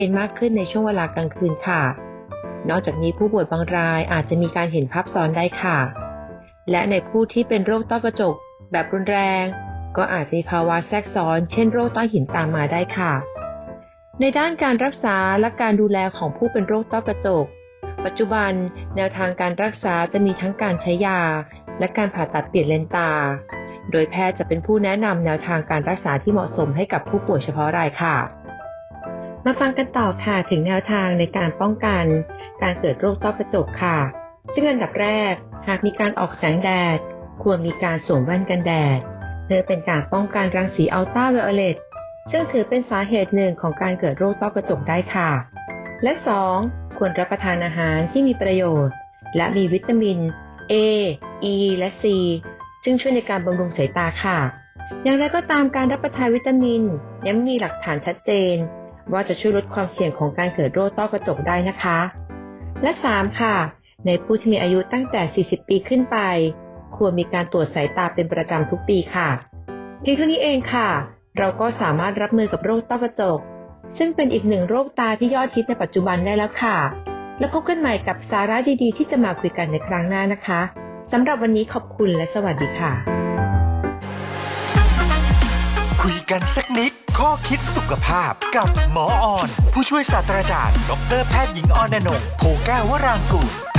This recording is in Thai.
เป็นมากขึ้นในช่วงเวลากลางคืนค่ะนอกจากนี้ผู้ป่วยบางรายอาจจะมีการเห็นภาพซ้อนได้ค่ะและในผู้ที่เป็นโรคต้อกระจกแบบรุนแรงก็อาจจะมีภาวะแทรกซ้อนเช่นโรคต้อหินตามมาได้ค่ะในด้านการรักษาและการดูแลของผู้เป็นโรคต้อกระจกปัจจุบันแนวทางการรักษาจะมีทั้งการใช้ยาและการผ่าตัดเปลี่ยนเลนส์ตาโดยแพทย์จะเป็นผู้แนะนำแนวทางการรักษาที่เหมาะสมให้กับผู้ป่วยเฉพาะรายค่ะมาฟังกันต่อค่ะถึงแนวทางในการป้องกันการเกิดโรคต้อกระจกค่ะซึ่งอันดับแรกหากมีการออกแสงแดดควรมีการสวมแว่นกันแดดเพื่อเป็นการป้องกันรังสีอัลตราไวโอเลตซึ่งถือเป็นสาเหตุหนึ่งของการเกิดโรคต้อกระจกได้ค่ะและ 2. ควรรับประทานอาหารที่มีประโยชน์และมีวิตามิน A, E และ C ซึ่งช่วยในการบำรุงสายตาค่ะอย่างไรก็ตามการรับประทานวิตามินยังไม่มีหลักฐานชัดเจนว่าจะช่วยลดความเสี่ยงของการเกิดโรคต้อกระจกได้นะคะและ 3. ค่ะในผู้ที่มีอายุตั้งแต่ 40 ปีขึ้นไปควรมีการตรวจสายตาเป็นประจำทุกปีค่ะเพียงเท่านี้เองค่ะเราก็สามารถรับมือกับโรคต้อกระจกซึ่งเป็นอีกหนึ่งโรคตาที่ยอดฮิตในปัจจุบันได้แล้วค่ะแล้วพบกันใหม่กับสาระดีๆที่จะมาคุยกันในครั้งหน้านะคะสำหรับวันนี้ขอบคุณและสวัสดีค่ะคุยกันสักนิดข้อคิดสุขภาพกับหมอออนผู้ช่วยศาสตราจารย์ดร.แพทย์หญิงออนอนงค์ โพแก้ววรางกูล